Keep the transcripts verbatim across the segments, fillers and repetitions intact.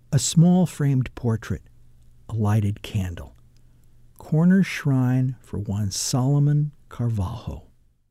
A small framed portrait, a lighted candle. Corner shrine for one Solomon Carvalho.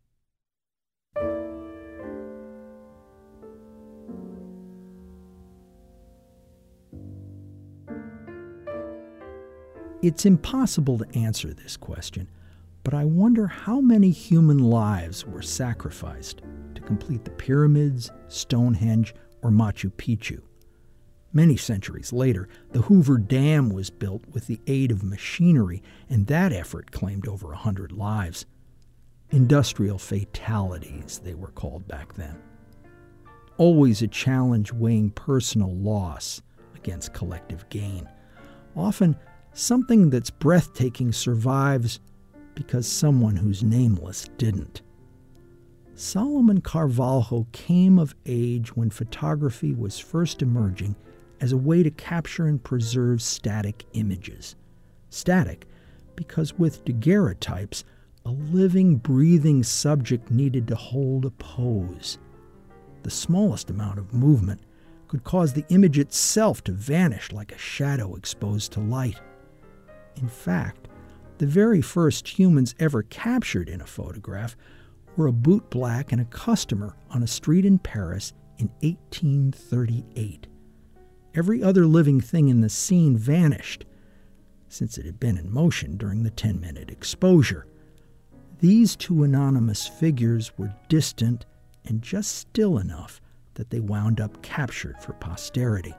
It's impossible to answer this question, but I wonder how many human lives were sacrificed to complete the pyramids, Stonehenge, or Machu Picchu. Many centuries later, the Hoover Dam was built with the aid of machinery, and that effort claimed over a hundred lives. Industrial fatalities, they were called back then. Always a challenge weighing personal loss against collective gain. Often, something that's breathtaking survives because someone who's nameless didn't. Solomon Carvalho came of age when photography was first emerging as a way to capture and preserve static images. Static because with daguerreotypes, a living, breathing subject needed to hold a pose. The smallest amount of movement could cause the image itself to vanish like a shadow exposed to light. In fact, the very first humans ever captured in a photograph were a bootblack and a customer on a street in Paris in eighteen thirty-eight. Every other living thing in the scene vanished, since it had been in motion during the ten-minute exposure. These two anonymous figures were distant and just still enough that they wound up captured for posterity.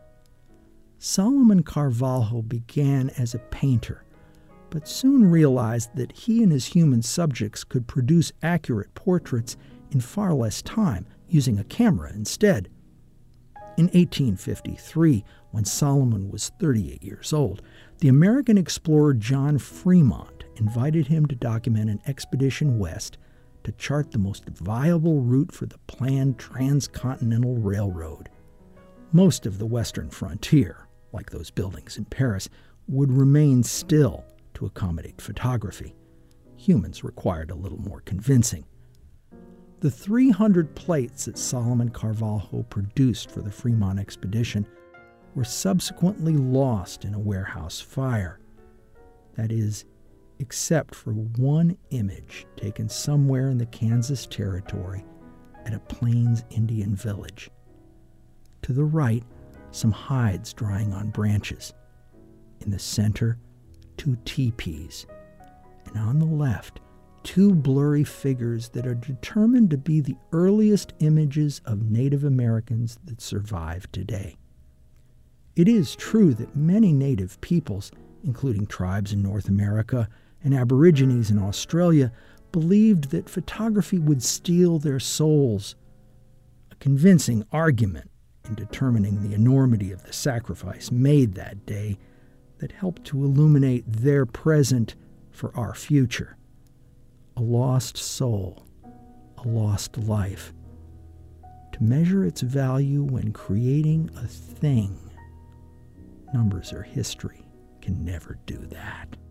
Solomon Carvalho began as a painter, but soon realized that he and his human subjects could produce accurate portraits in far less time, using a camera instead. In eighteen fifty-three, when Solomon was thirty-eight years old, the American explorer John Fremont invited him to document an expedition west to chart the most viable route for the planned transcontinental railroad. Most of the western frontier, like those buildings in Paris, would remain still to accommodate photography. Humans required a little more convincing. The three hundred plates that Solomon Carvalho produced for the Fremont expedition were subsequently lost in a warehouse fire. That is, except for one image taken somewhere in the Kansas Territory at a Plains Indian village. To the right, some hides drying on branches. In the center, two teepees. And on the left, two blurry figures that are determined to be the earliest images of Native Americans that survive today. It is true that many Native peoples, including tribes in North America and Aborigines in Australia, believed that photography would steal their souls. A convincing argument in determining the enormity of the sacrifice made that day that helped to illuminate their present for our future. A lost soul, a lost life. To measure its value when creating a thing, numbers or history can never do that.